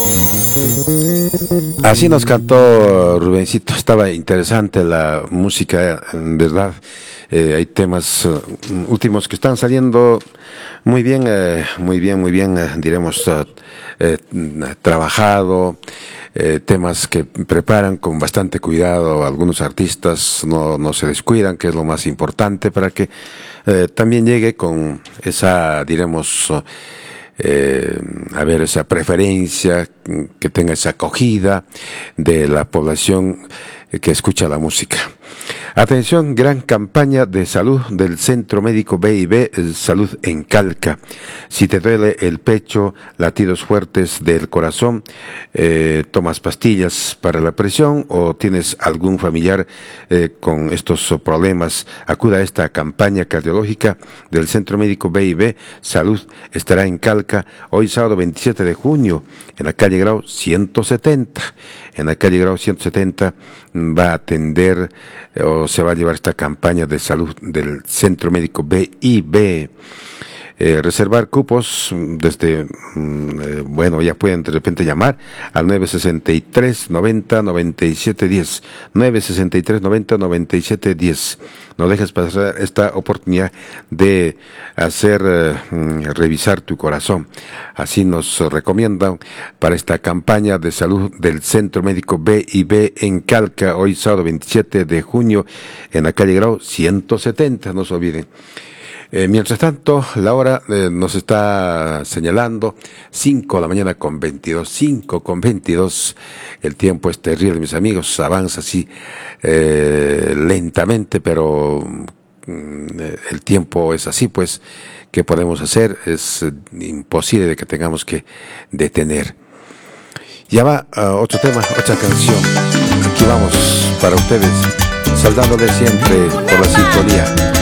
Así nos cantó Rubencito, estaba interesante la música, en verdad. Hay temas últimos que están saliendo muy bien, muy bien, diremos, trabajado, temas que preparan con bastante cuidado algunos artistas, no se descuidan, que es lo más importante para que también llegue con esa, diremos, esa preferencia, que tenga esa acogida de la población que escucha la música. Atención, gran campaña de salud del Centro Médico B&B Salud en Calca. Si te duele el pecho, latidos fuertes del corazón, tomas pastillas para la presión o tienes algún familiar con estos problemas, acuda a esta campaña cardiológica del Centro Médico B&B Salud. Estará en Calca hoy sábado 27 de junio en la calle Grau 170. En la calle Grau 170 va a atender o se va a llevar esta campaña de salud del Centro Médico B&B. Reservar cupos desde, ya pueden de repente llamar al 963-90-97-10, 963-90-97-10. No dejes pasar esta oportunidad de hacer, revisar tu corazón. Así nos recomiendan para esta campaña de salud del Centro Médico B&B en Calca, hoy sábado 27 de junio, en la calle Grau 170, no se olviden. Mientras tanto, la hora nos está señalando 5 de la mañana con 22, 5 con 22. El tiempo es terrible, mis amigos, avanza así lentamente, pero el tiempo es así, pues, ¿qué podemos hacer? Es imposible de que tengamos que detener. Ya va otro tema, otra canción. Aquí vamos para ustedes, saludándoles siempre por la sintonía.